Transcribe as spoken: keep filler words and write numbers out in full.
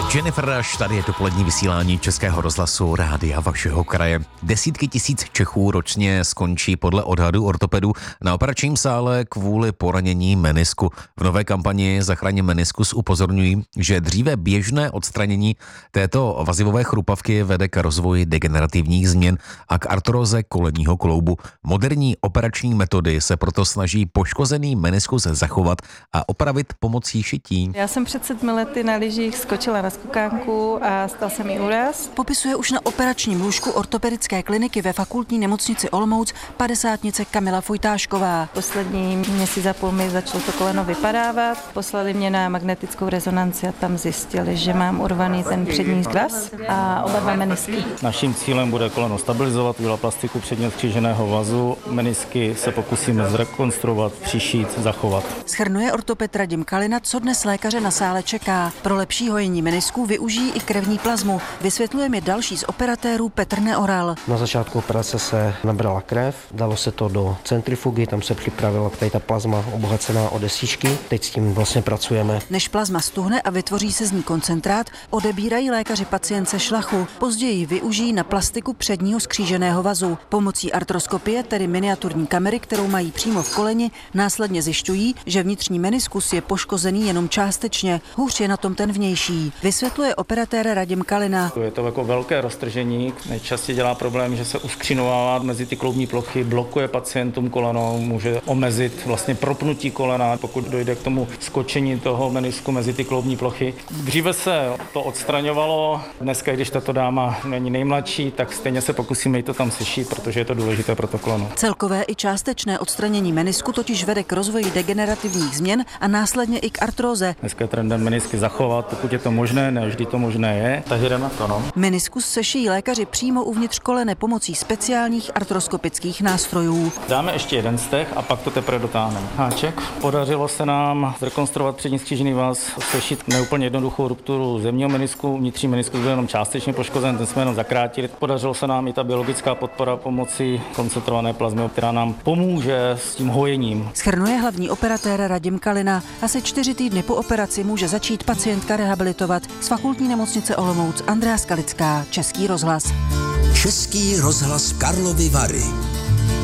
Jennifer Rush, tady je dopolední vysílání Českého rozhlasu Rádia vašeho kraje. Desítky tisíc Čechů ročně skončí podle odhadu ortopedů na operačním sále kvůli poranění menisku. V nové kampani Zachraň meniskus upozorňují, že dříve běžné odstranění této vazivové chrupavky vede k rozvoji degenerativních změn a k artroze kolenního kloubu. Moderní operační metody se proto snaží poškozený meniskus zachovat a opravit pomocí šití. Já jsem před sedmi lety na lyžích skočila na skokánku a stal se mi úraz. Popisuje už na operačním lůžku ortopedické kliniky ve fakultní nemocnici Olomouc padesátnice Kamila Fojtášková. Poslední měsíc a půl mi začalo to koleno vypadávat. Poslali mě na magnetickou rezonanci a tam zjistili, že mám urvaný ten přední svaz a oba dva menisky. Naším cílem bude koleno stabilizovat, udělat plastiku předního skříženého vazu. Menisky se pokusíme zrekonstruovat, přišít, zachovat. Shrnuje ortoped Radim Kalina, co dnes lékaře na sále čeká. Pro lepší hojení menisků využijí i krevní plazmu. Vysvětluje mi další z operatérů Petr Neoral. Na začátku operace se nabrala krev, dalo se to do centrifugy, tam se připravila tady ta plazma obohacená o desíčky. Teď s tím vlastně pracujeme. Než plazma stuhne a vytvoří se z ní koncentrát, odebírají lékaři pacientce šlachu. Později využijí na plastiku předního skříženého vazu. Pomocí artroskopie, tedy miniaturní kamery, kterou mají přímo v koleni, následně zjišťují, že vnitřní meniskus je poškozený jenom částečně. Hůř je na tom ten vnější. Vysvětluje operatér Radim Kalina. Je to jako velké roztržení. Nejčastěji dělá problém, že se uskřínovává mezi ty kloubní plochy, blokuje pacientům koleno, může omezit vlastně propnutí kolena, pokud dojde k tomu skočení toho menisku mezi ty kloubní plochy. Dříve se to odstraňovalo, dneska, když tato dáma není nejmladší, tak stejně se pokusíme jí to tam sešít, protože je to důležité pro to koleno. Celkové i částečné odstranění menisku totiž vede k rozvoji degenerativních změn a následně i k artróze. Dneska je trendem menisky zachovat, pokud je to možné, ne vždy to možné je, takže jdeme na to, no. Meniskus sešijí lékaři přímo uvnitř kolene pomocí speciálních artroskopických nástrojů. Dáme ještě jeden steh a pak to teprve dotáhneme. Háček. Podařilo se nám zrekonstruovat přední skřížený vaz, sešít neúplně jednoduchou rupturu zemního menisku, vnitřní meniskus byl jenom částečně poškozen, ten jsme jenom zakrátili. Podařilo se nám i ta biologická podpora pomocí koncentrované plazmy, která nám pomůže s tím hojením. Shrnuje hlavní operatér Radim Kalina. Asi čtyři týdny po operaci může začít pacientka rehabilitovat. Z fakultní nemocnice Olomouc Andrea Skalická, Český rozhlas. Český rozhlas Karlovy Vary.